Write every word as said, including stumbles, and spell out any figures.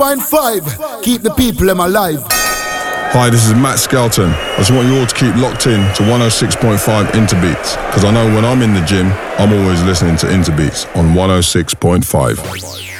Point five, keep the people them alive. Hi, this is Matt Skelton. I just want you all to keep locked in to one oh six point five Interbeats, because I know when I'm in the gym, I'm always listening to Interbeats on one oh six point five.